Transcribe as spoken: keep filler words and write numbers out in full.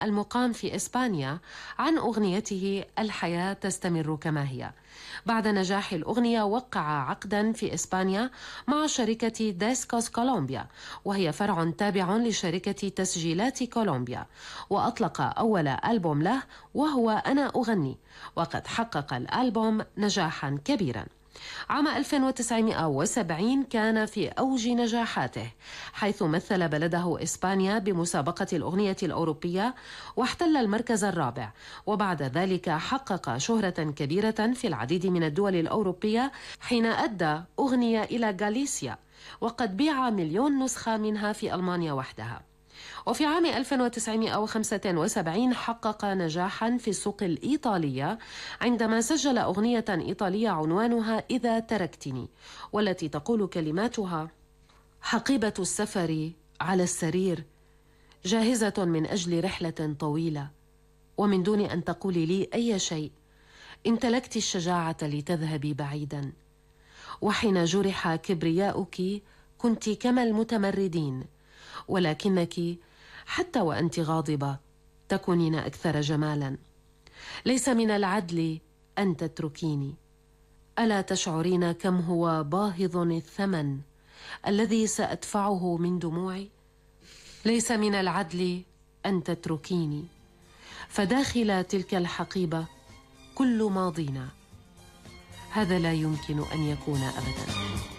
المقام في إسبانيا عن أغنيته الحياة تستمر كما هي. بعد نجاح الأغنية وقع عقدا في إسبانيا مع شركة ديسكوس كولومبيا، وهي فرع تابع لشركة تسجيلات كولومبيا، وأطلق أول ألبوم له وهو أنا أغني، وقد حقق الألبوم نجاحا كبيرا. عام ألف وتسعمائة وسبعين كان في أوج نجاحاته، حيث مثل بلده إسبانيا بمسابقة الأغنية الأوروبية واحتل المركز الرابع، وبعد ذلك حقق شهرة كبيرة في العديد من الدول الأوروبية حين أدى أغنية إلى غاليسيا، وقد بيع مليون نسخة منها في ألمانيا وحدها. وفي عام ألف وتسعمائة وخمسة وسبعين حقق نجاحا في السوق الإيطالية عندما سجل أغنية إيطالية عنوانها إذا تركتني، والتي تقول كلماتها: حقيبة السفر على السرير، جاهزة من أجل رحلة طويلة، ومن دون أن تقولي لي أي شيء امتلكت الشجاعة لتذهبي بعيدا، وحين جرح كبرياؤك كنت كما المتمردين، ولكنك حتى وأنت غاضبة تكونين أكثر جمالا. ليس من العدل أن تتركيني، ألا تشعرين كم هو باهظ الثمن الذي سأدفعه من دموعي؟ ليس من العدل أن تتركيني، فداخل تلك الحقيبة كل ماضينا هذا لا يمكن أن يكون أبدا.